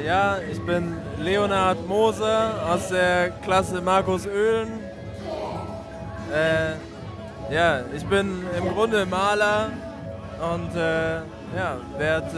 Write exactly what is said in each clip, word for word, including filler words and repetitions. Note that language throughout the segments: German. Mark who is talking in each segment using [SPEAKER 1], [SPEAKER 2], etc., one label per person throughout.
[SPEAKER 1] Äh, ja, ich bin Leonhard Moser aus der Klasse Markus Oehlen. Äh, ja, ich bin im Grunde Maler und äh, ja, werde...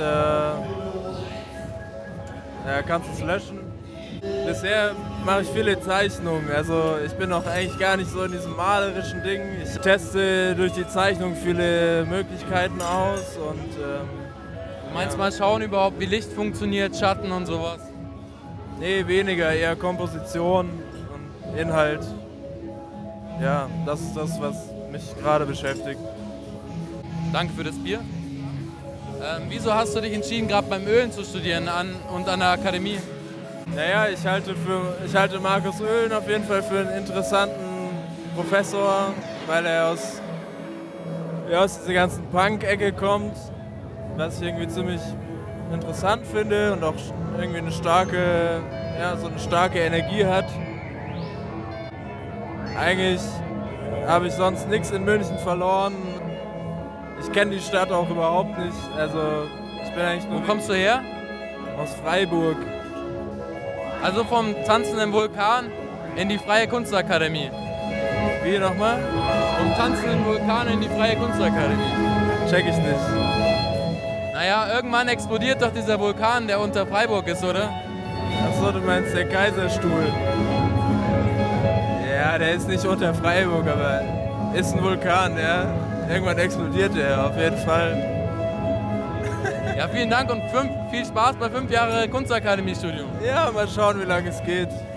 [SPEAKER 1] Äh, ja, kannst du es löschen? Bisher mache ich viele Zeichnungen, also ich bin noch eigentlich gar nicht so in diesem malerischen Ding. Ich teste durch die Zeichnung viele Möglichkeiten aus und... Ähm,
[SPEAKER 2] Du meinst mal schauen überhaupt, wie Licht funktioniert, Schatten und sowas?
[SPEAKER 1] Nee, weniger, eher Komposition und Inhalt. Ja, das ist das, was mich gerade beschäftigt.
[SPEAKER 2] Danke für das Bier. Ähm, wieso hast du dich entschieden, gerade beim Ölen zu studieren an, und an der Akademie?
[SPEAKER 1] Naja, ich halte, für, ich halte Markus Oehlen auf jeden Fall für einen interessanten Professor, weil er aus, ja, aus dieser ganzen Punk-Ecke kommt, was ich irgendwie ziemlich interessant finde und auch irgendwie eine starke, ja, so eine starke Energie hat. Eigentlich habe ich sonst nichts in München verloren. Ich kenne die Stadt auch überhaupt nicht. Also ich bin eigentlich nur...
[SPEAKER 2] Wo kommst du her?
[SPEAKER 1] Aus Freiburg.
[SPEAKER 2] Also vom tanzenden Vulkan in die Freie Kunstakademie.
[SPEAKER 1] Wie nochmal?
[SPEAKER 2] Vom tanzenden Vulkan in die Freie Kunstakademie.
[SPEAKER 1] Check ich nicht.
[SPEAKER 2] Naja, irgendwann explodiert doch dieser Vulkan, der unter Freiburg ist, oder?
[SPEAKER 1] Achso, du meinst der Kaiserstuhl. Ja, der ist nicht unter Freiburg, aber ist ein Vulkan, ja. Irgendwann explodiert der, auf jeden Fall.
[SPEAKER 2] Ja, vielen Dank und fünf, viel Spaß bei fünf Jahre Kunstakademie-Studium.
[SPEAKER 1] Ja, mal schauen, wie lange es geht.